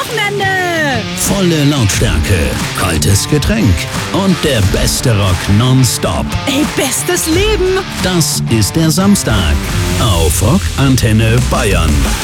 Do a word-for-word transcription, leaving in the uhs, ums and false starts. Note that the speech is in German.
Wochenende. Volle Lautstärke, kaltes Getränk und der beste Rock nonstop. Ey, bestes Leben. Das ist der Samstag auf Rock Antenne Bayern.